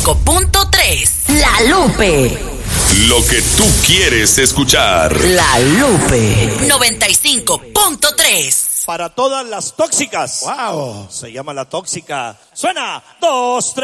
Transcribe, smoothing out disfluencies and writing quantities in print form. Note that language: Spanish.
95.3. La Lupe. Lo que tú quieres escuchar. La Lupe 95.3. Para todas las tóxicas. Wow. Se llama La Tóxica. Suena 2, 3.